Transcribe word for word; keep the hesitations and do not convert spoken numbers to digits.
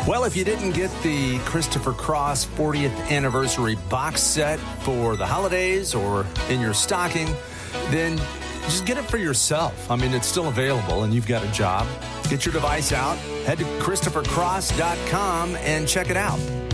Well, if you didn't get the Christopher Cross fortieth anniversary box set for the holidays or in your stocking, then just get it for yourself. I mean, it's still available and you've got a job. Get your device out, head to Christopher Cross dot com and check it out.